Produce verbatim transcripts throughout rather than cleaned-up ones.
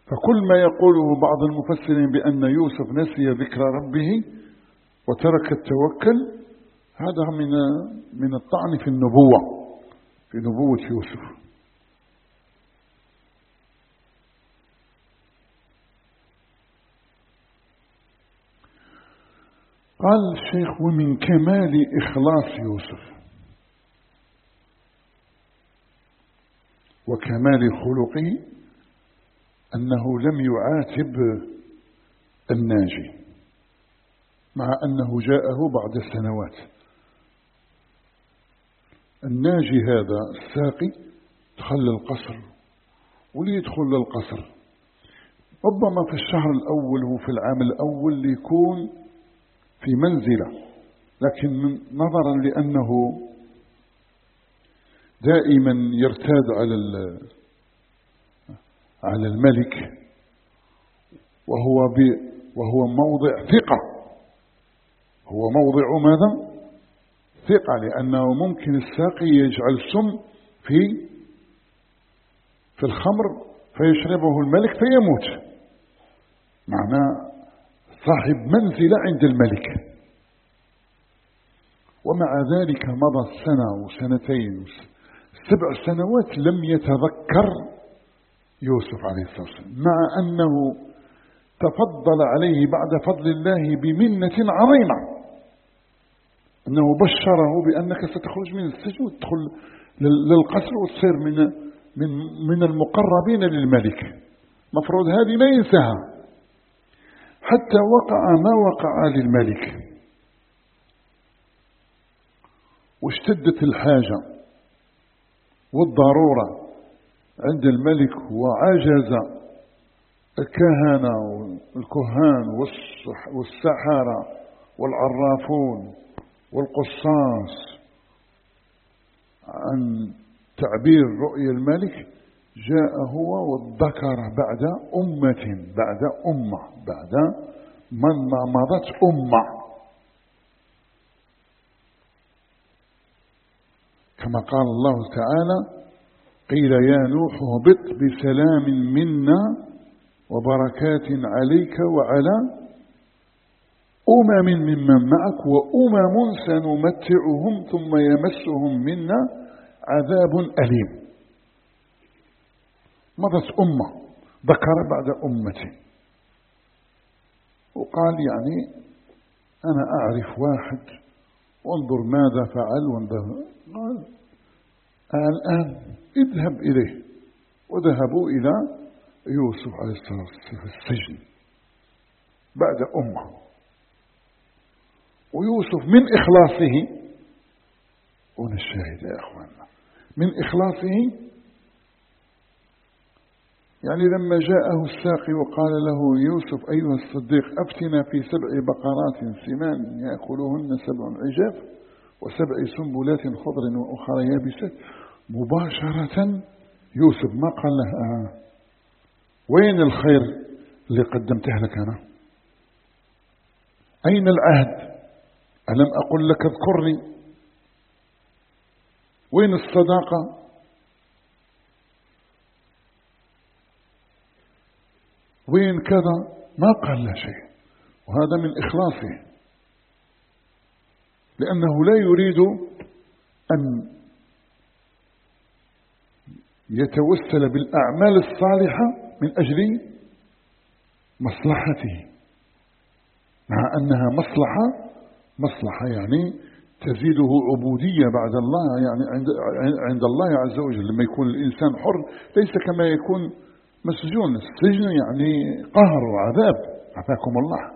فكل ما يقوله بعض المفسرين بأن يوسف نسي ذكر ربه وترك التوكل، هذا من من الطعن في النبوة، في نبوة يوسف. قال الشيخ: ومن كمال إخلاص يوسف وكمال خلقه أنه لم يعاتب الناجي، مع أنه جاءه بعد سنوات. الناجي هذا الساقي دخل للقصر، وليدخل للقصر ربما في الشهر الأول وفي العام الأول ليكون في منزلة، لكن نظرا لأنه دائما يرتاد على على الملك، وهو وهو موضع ثقة، هو موضع ماذا؟ ثقة، لأنه ممكن الساقي يجعل سم في في الخمر فيشربه الملك فيموت، معناه صاحب منزلة عند الملك. ومع ذلك مضى سنة وسنتين سبع سنوات لم يتذكر يوسف عليه الصلاة والسلام، مع أنه تفضل عليه بعد فضل الله بمنة عظيمة، أنه بشره بأنك ستخرج من السجن وتدخل للقصر وتصير من من من المقربين للملك. مفروض هذه ما ينساها، حتى وقع ما وقع للملك واشتدت الحاجة والضرورة عند الملك، وعجز الكهنة والكهان والسحرة والعرافون والقصاص عن تعبير رؤيا الملك. جاء هو وذكر بعد أمة بعد أمة بعد من ما مضت أمة، كما قال الله تعالى: قيل يا نوح اهبط بسلام منا وبركات عليك وعلى أمم ممن معك وأمم سنمتعهم ثم يمسهم منا عذاب أليم. مضت أمة، ذكر بعد أمتي، وقال يعني أنا أعرف واحد وانظر ماذا فعل وانظر. قال الآن اذهب إليه. وذهبوا إلى يوسف عليه الصلاة والسلام في السجن بعد أمة. ويوسف من إخلاصه، هنا الشاهد يا أخواننا، من إخلاصه، يعني لما جاءه الساقي وقال له: يوسف أيها الصديق أفتنا في سبع بقرات سمان يأكلهن سبع عجاف وسبع سنبلات خضر وأخرى يابسات، مباشرة يوسف ما قال له: آه وين الخير اللي قدمته لك أنا؟ أين العهد؟ ألم أقل لك اذكرني؟ وين الصداقة؟ وين كذا؟ ما قال له شيء. وهذا من إخلاصه، لأنه لا يريد أن يتوسل بالأعمال الصالحة من أجل مصلحته، مع أنها مصلحة مصلحة يعني تزيده عبودية بعد الله، يعني عند عند الله عز وجل. لما يكون الإنسان حر ليس كما يكون مسجون. السجن يعني قهر وعذاب، عافاكم الله.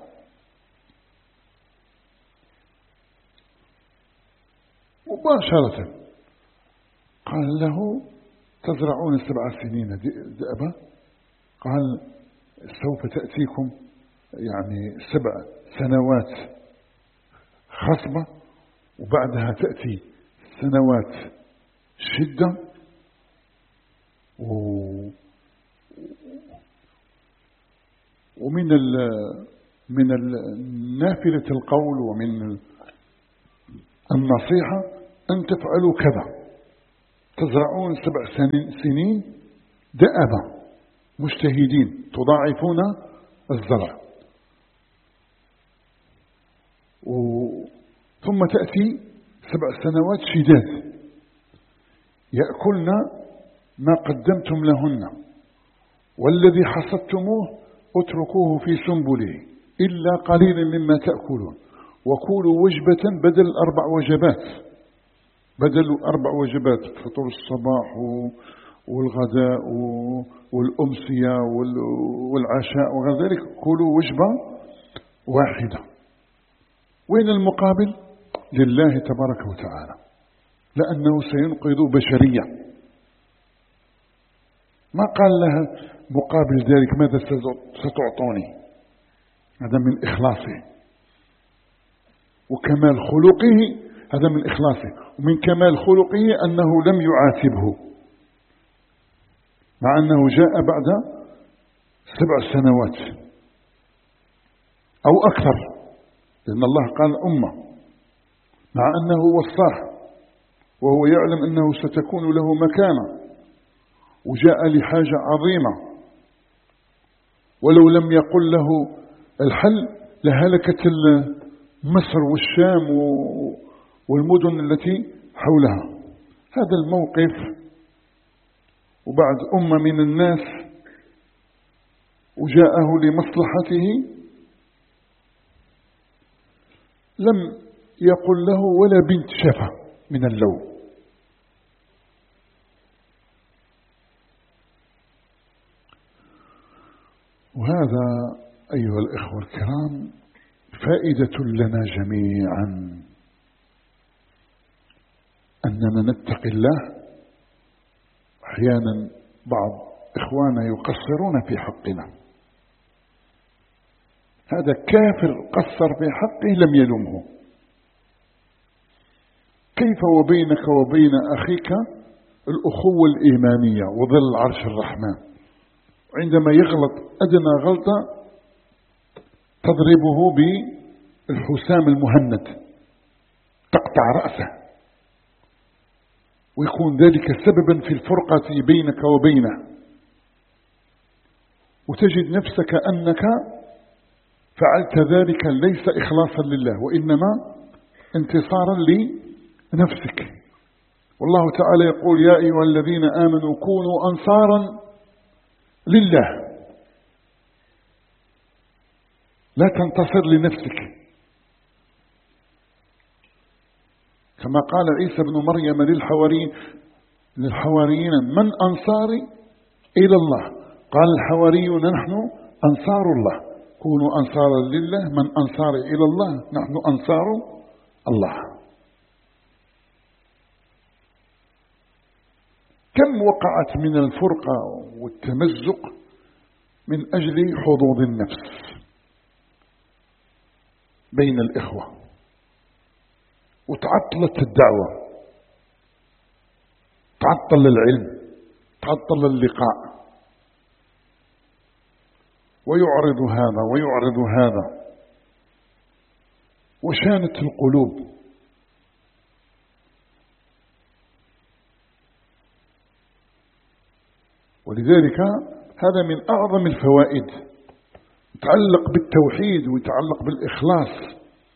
مباشرة قال له: تزرعون سبع سنين دأبا. قال: سوف تأتيكم يعني سبع سنوات خصبة، وبعدها تأتي سنوات شدة و ومن ال من نافلة القول ومن النصيحة أن تفعلوا كذا. تزرعون سبع سنين دأبا، مجتهدين تضاعفون الزرع، و... ثم تأتي سبع سنوات شداد يأكلن ما قدمتم لهن، والذي حصدتموه اتركوه في سنبله إلا قليلا مما تأكلون، وكلوا وجبة بدل أربع وجبات، بدل أربع وجبات، فطور الصباح والغداء والأمسية والعشاء وغير ذلك، كلوا وجبة واحدة. وين المقابل؟ لله تبارك وتعالى، لأنه سينقذ بشرية. ما قال لها مقابل ذلك ماذا ستعطوني، هذا من إخلاصه وكمال خلقه، هذا من إخلاصه، ومن كمال خلقه أنه لم يعاتبه، مع أنه جاء بعد سبع سنوات أو أكثر، لأن الله قال أمة، مع أنه وصاه وهو يعلم أنه ستكون له مكانة، وجاء لحاجة عظيمة، ولو لم يقل له الحل لهلكت مصر والشام والمدن التي حولها. هذا الموقف، وبعد أمة من الناس وجاءه لمصلحته لم يقل له ولا بنت شفة من اللوم. وهذا أيها الإخوة الكرام فائدة لنا جميعا، أننا نتقي الله. أحيانا بعض إخوانا يقصرون في حقنا، هذا كافر قصر في حقه لم يلومه. كيف وبينك وبين أخيك الأخوة الإيمانية وظل عرش الرحمن، عندما يغلط أدنى غلطة تضربه بالحسام المهند تقطع رأسه، ويكون ذلك سببا في الفرقة بينك وبينه، وتجد نفسك أنك فعلت ذلك ليس إخلاصا لله، وإنما انتصارا لنفسك. والله تعالى يقول يا أيها الذين آمنوا كونوا أنصارا لله، لا تنتصر لنفسك، كما قال عيسى بن مريم للحواريين للحواريين من أنصاري إلى الله؟ قال الحواريون نحن أنصار الله. كونوا أنصارا لله، من أنصار إلى الله؟ نحن أنصار الله. كم وقعت من الفرقة والتمزق من أجل حظوظ النفس بين الإخوة، وتعطلت الدعوة، تعطل العلم، تعطل اللقاء، ويعرض هذا ويعرض هذا، وشانت القلوب. ولذلك هذا من أعظم الفوائد، يتعلق بالتوحيد ويتعلق بالإخلاص،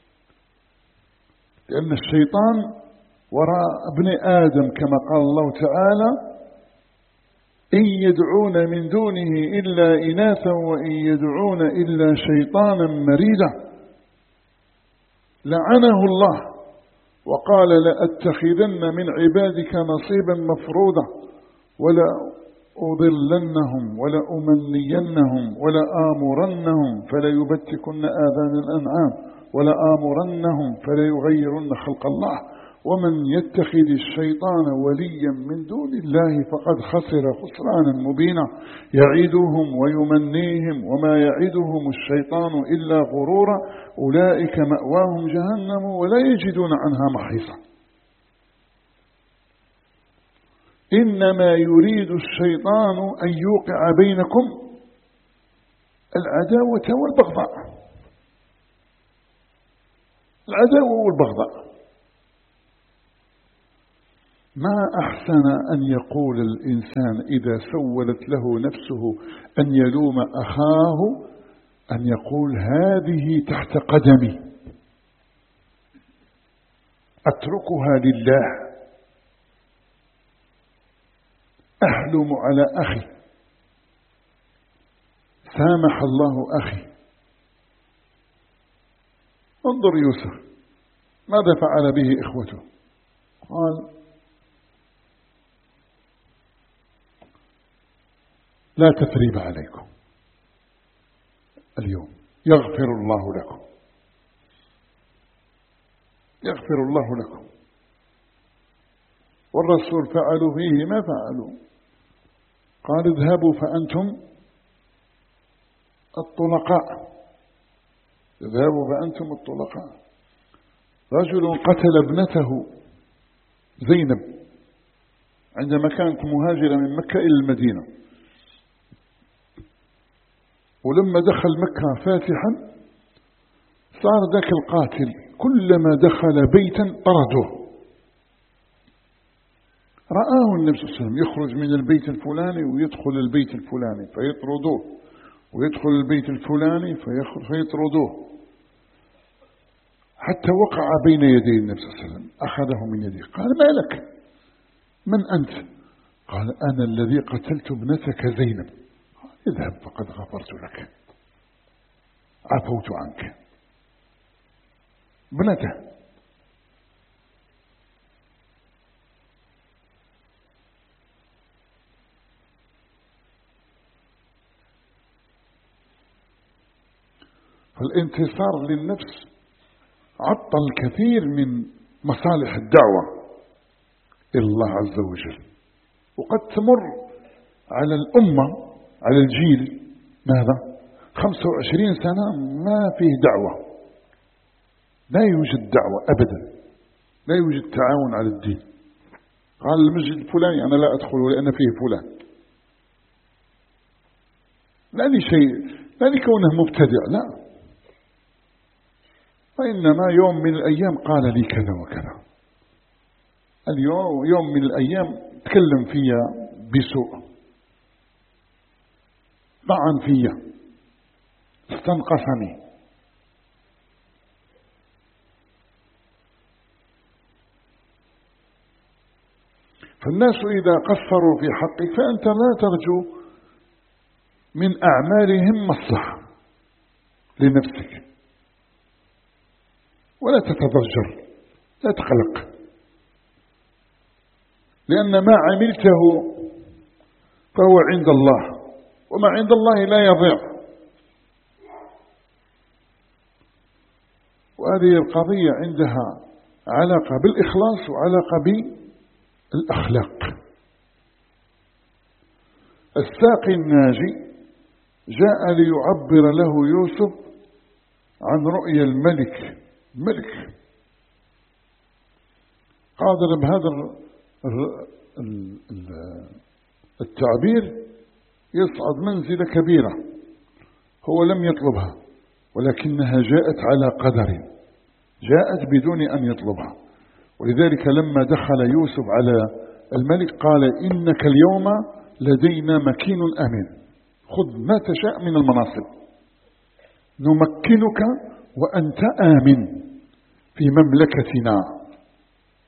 لأن الشيطان وراء ابن آدم كما قال الله تعالى إن يدعون من دونه إلا إناثا وإن يدعون إلا شيطانا مريدا لعنه الله وقال لأتخذن من عبادك نصيبا مفروضا ولا أضلنهم ولا أمنينهم ولا آمرنهم فلا يبتكن آذان الأنعام ولا آمرنهم فلا يغيرن خلق الله ومن يتخذ الشيطان وليا من دون الله فقد خسر خسرانا مبينا يعيدهم ويمنيهم وما يعيدهم الشيطان إلا غرورا أولئك مأواهم جهنم ولا يجدون عنها محيصا. إنما يريد الشيطان أن يوقع بينكم العداوة والبغضاء، العداوة والبغضاء. ما أحسن أن يقول الإنسان إذا سولت له نفسه أن يلوم أخاه أن يقول هذه تحت قدمي أتركها لله، أحلم على أخي، سامح الله أخي. انظر يوسف ماذا فعل به إخوته، قال لا تثريب عليكم اليوم يغفر الله لكم، يغفر الله لكم. والرسول فعلوا فيه ما فعلوا، قال اذهبوا فأنتم الطلقاء، اذهبوا فأنتم الطلقاء. رجل قتل ابنته زينب عندما كانت مهاجرة من مكة إلى المدينة، ولما دخل مكة فاتحا صار ذاك القاتل كلما دخل بيتا طرده. رآه النبي صلى الله عليه وسلم يخرج من البيت الفلاني ويدخل البيت الفلاني فيطردوه، ويدخل البيت الفلاني فيطردوه، حتى وقع بين يدي النبي صلى الله عليه وسلم، أخذه من يده قال ما لك، من أنت؟ قال أنا الذي قتلت ابنتك زينب. اذهب فقد غفرت لك، عفوت عنك. ابنته فالانتصار للنفس عطل كثير من مصالح الدعوة إلى الله عز وجل. وقد تمر على الأمة، على الجيل ماذا خمسة وعشرين سنة ما فيه دعوة، لا يوجد دعوة أبدا، لا يوجد تعاون على الدين. قال المسجد الفلاني أنا لا أدخله لأن فيه فلان، لا لشيء، لا لكونه مبتدع، لا، وإنما يوم من الأيام قال لي كذا وكذا، اليوم يوم من الأيام تكلم فيها بسوء، طعن فيها، استنقصني. فالناس إذا قصروا في حقك فأنت لا ترجو من أعمالهم مصلحة لنفسك، ولا تتضجر، لا تقلق، لأن ما عملته فهو عند الله، وما عند الله لا يضيع. وهذه القضية عندها علاقة بالإخلاص وعلاقة بالأخلاق. الساقي الناجي جاء ليعبر له يوسف عن رؤيا الملك، ملك قادر بهذا التعبير يصعد منزلة كبيرة هو لم يطلبها، ولكنها جاءت على قدر، جاءت بدون أن يطلبها. ولذلك لما دخل يوسف على الملك قال إنك اليوم لدينا مكين أمين، خذ ما تشاء من المناصب، نمكنك وأنت آمن في مملكتنا.